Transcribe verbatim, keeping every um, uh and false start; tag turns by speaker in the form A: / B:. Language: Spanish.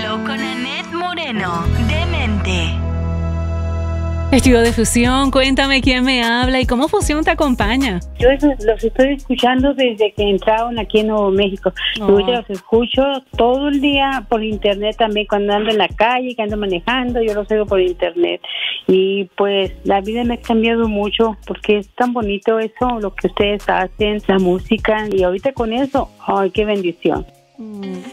A: Show con Annette Moreno, Demente.
B: Estudio de Fusión, cuéntame quién me habla y cómo Fusión te acompaña.
C: Yo los estoy escuchando desde que entraron aquí en Nuevo México. Oh. Yo los escucho todo el día por internet también, cuando ando en la calle, que ando manejando, yo los oigo por internet. Y pues la vida me ha cambiado mucho porque es tan bonito eso, lo que ustedes hacen, la música. Y ahorita con eso, ¡ay, qué bendición! Mm.